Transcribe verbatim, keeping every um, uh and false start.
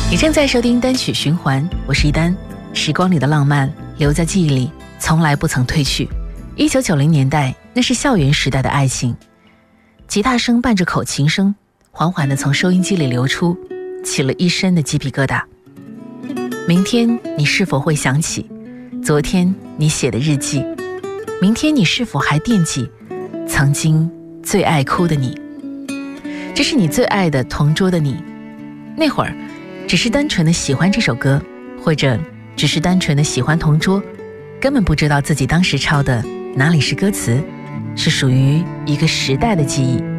你正在收听单曲循环，我是一丹。时光里的浪漫留在记忆里，从来不曾褪去。一九九零年代，那是校园时代的爱情。吉他声伴着口琴声，缓缓地从收音机里流出，起了一身的鸡皮疙瘩。明天你是否会想起昨天你写的日记？明天你是否还惦记曾经最爱哭的你？这是你最爱的同桌的你，那会儿只是单纯的喜欢这首歌，或者只是单纯的喜欢同桌，根本不知道自己当时抄的哪里是歌词，是属于一个时代的记忆。